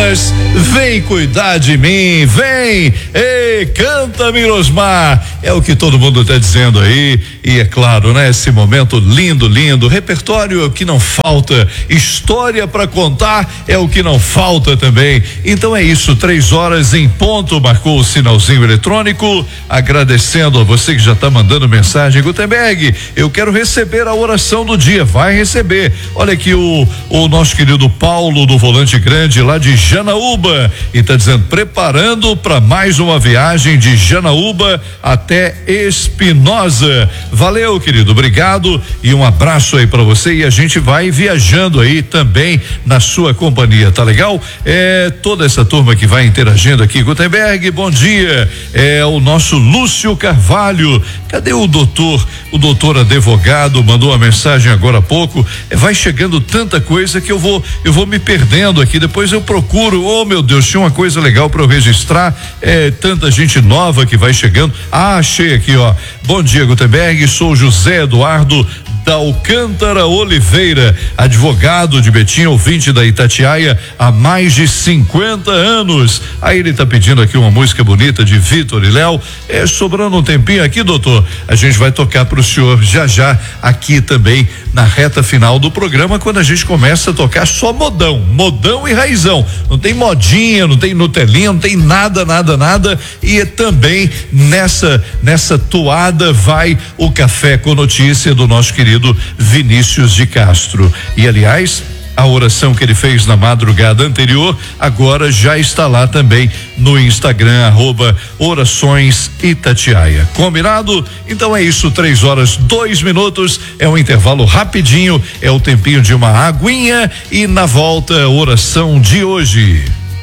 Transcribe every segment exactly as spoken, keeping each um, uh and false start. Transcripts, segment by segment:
semanas, vem cuidar de mim, vem, ei, canta Mirosmar, é o que todo mundo tá dizendo aí, e é claro, né, esse momento lindo, lindo, repertório é o que não falta, história para contar é o que não falta também, então é isso, três horas em ponto, marcou o sinalzinho eletrônico, agradecendo a você que já tá mandando mensagem, Gutenberg, eu quero receber a oração do dia, vai receber, olha aqui o, o nosso querido Paulo do Volante Grande lá de Janaúba e tá dizendo, preparando para mais uma viagem de Janaúba até Espinosa, valeu querido, obrigado e um abraço aí para você e a gente vai viajando aí também na sua companhia, tá legal? É toda essa turma que vai interagindo aqui, Gutenberg, bom dia, é o nosso Lúcio Carvalho, cadê o doutor, o doutor advogado mandou uma mensagem agora há pouco, é, vai chegando tanta coisa que eu vou, eu vou me perdendo aqui, depois eu procuro, oh meu Deus, tinha uma coisa legal para eu registrar, é tanta gente nova que vai chegando, ah, achei aqui, ó, bom dia Gutenberg, sou José Eduardo da Alcântara Oliveira, advogado de Betim, ouvinte da Itatiaia há mais de cinquenta anos. Aí ele tá pedindo aqui uma música bonita de Vitor e Léo. É, sobrando um tempinho aqui, doutor, a gente vai tocar pro senhor já já aqui também na reta final do programa, quando a gente começa a tocar só modão, modão e raizão. Não tem modinha, não tem Nutelinha, não tem nada, nada, nada. E também nessa nessa toada vai o café com notícia do nosso querido Vinícius de Castro. E aliás, a oração que ele fez na madrugada anterior agora já está lá também no Instagram, arroba Orações Itatiaia. Combinado? Então é isso, três horas, dois minutos, é um intervalo rapidinho, é o tempinho de uma aguinha e na volta a oração de hoje.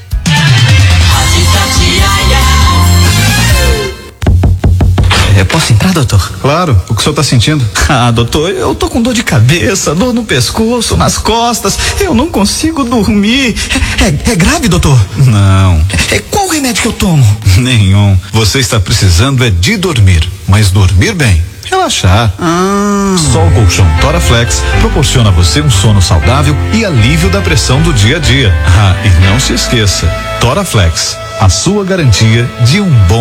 Eu posso entrar, doutor? Claro, o que o senhor tá sentindo? Ah, doutor, eu tô com dor de cabeça, dor no pescoço, nas costas, eu não consigo dormir. É, é, é grave, doutor? Não. É, qual remédio que eu tomo? Nenhum. Você está precisando é de dormir, mas dormir bem. Relaxar. Ah. Só o colchão Toraflex proporciona a você um sono saudável e alívio da pressão do dia a dia. Ah, e não se esqueça, Toraflex, a sua garantia de um bom